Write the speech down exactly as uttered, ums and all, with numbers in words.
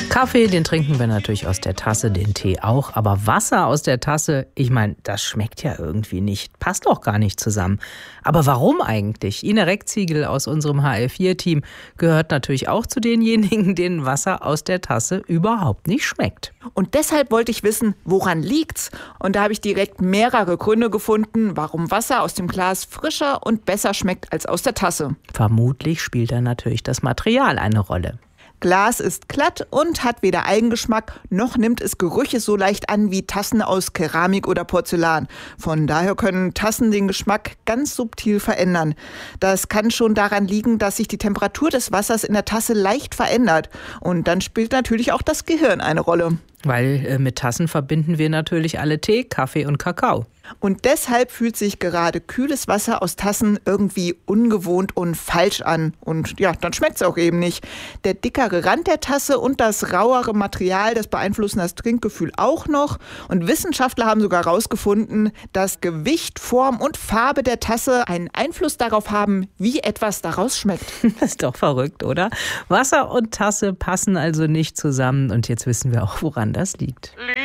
Kaffee, den trinken wir natürlich aus der Tasse, den Tee auch. Aber Wasser aus der Tasse, ich meine, das schmeckt ja irgendwie nicht. Passt auch gar nicht zusammen. Aber warum eigentlich? Ina Reckziegel aus unserem H R vier Team gehört natürlich auch zu denjenigen, denen Wasser aus der Tasse überhaupt nicht schmeckt. Und deshalb wollte ich wissen, woran liegt's? Und da habe ich direkt mehrere Gründe gefunden, warum Wasser aus dem Glas frischer und besser schmeckt als aus der Tasse. Vermutlich spielt da natürlich das Material eine Rolle. Glas ist glatt und hat weder Eigengeschmack, noch nimmt es Gerüche so leicht an wie Tassen aus Keramik oder Porzellan. Von daher können Tassen den Geschmack ganz subtil verändern. Das kann schon daran liegen, dass sich die Temperatur des Wassers in der Tasse leicht verändert. Und dann spielt natürlich auch das Gehirn eine Rolle. Weil äh, mit Tassen verbinden wir natürlich alle Tee, Kaffee und Kakao. Und deshalb fühlt sich gerade kühles Wasser aus Tassen irgendwie ungewohnt und falsch an. Und ja, dann schmeckt es auch eben nicht. Der dickere Rand der Tasse und das rauere Material, das beeinflussen das Trinkgefühl auch noch. Und Wissenschaftler haben sogar herausgefunden, dass Gewicht, Form und Farbe der Tasse einen Einfluss darauf haben, wie etwas daraus schmeckt. Das ist doch verrückt, oder? Wasser und Tasse passen also nicht zusammen. Und jetzt wissen wir auch, woran das liegt.